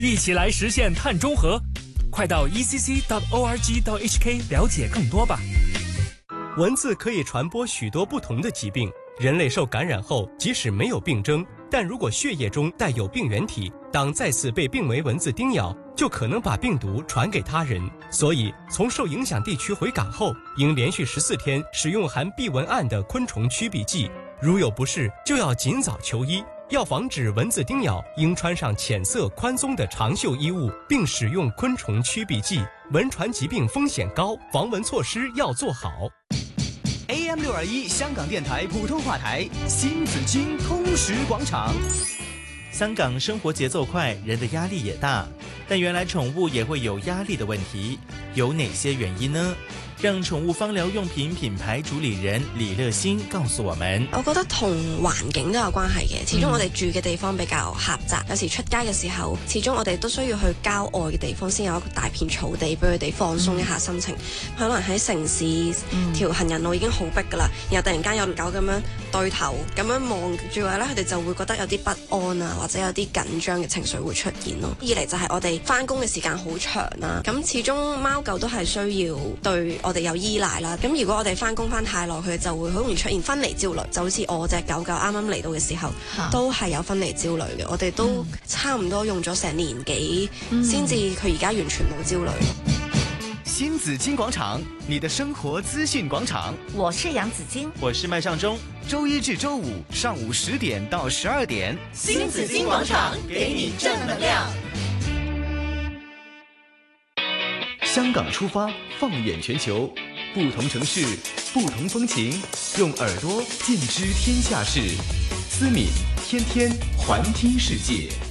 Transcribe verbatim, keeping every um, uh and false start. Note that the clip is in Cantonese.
一起来实现碳中和，快到 e c c dot org dot h k 了解更多吧。 蚊子可以传播许多不同的疾病，人类受感染后，即使没有病征，但如果血液中带有病原体，当再次被病媒蚊子叮咬，就可能把病毒传给他人。所以，从受影响地区回港后，应连续十四天使用含避蚊胺的昆虫驱避剂，如有不适，就要尽早求医。要防止蚊子叮咬，应穿上浅色宽松的长袖衣物，并使用昆虫驱避剂。蚊传疾病风险高，防蚊措施要做好。 A M 六二一香港电台普通话台，新紫荆通识广场。 香港生活节奏快，人的压力也大，但原来宠物也会有压力的问题，有哪些原因呢？让寵物芳療用品品牌主理人李樂欣告訴我們。 我覺得同環境都有關係嘅，始終我哋住嘅地方比較狹窄，有時出街嘅時候，始終我哋都需要去郊外嘅地方先有一個大片草地俾佢哋放鬆一下心情。可能喺城市條行人路已經好逼㗎啦，然後突然間有狗咁樣對頭咁樣望住我咧，佢哋就會覺得有啲不安啊，或者有啲緊張嘅情緒會出現咯。二嚟就係我哋返工嘅時間好長啦，咁始終貓狗都係需要對我哋有依賴啦，咁如果我哋翻工翻太耐，佢就會好容易出現分離焦慮，就好似我隻狗狗啱啱嚟到嘅時候，都係有分離焦慮嘅。我哋都差唔多用咗成年幾，先至佢而家完全冇焦慮。 新紫荊廣場，你的生活資訊廣場。 我是楊子矜， 我是麥尚中。 周一至周五上午十點到十二點， 新紫荊廣場給你正能量。 香港出發，放眼全球，不同城市，不同風情，用耳朵見知天下事。思敏天天環聽世界。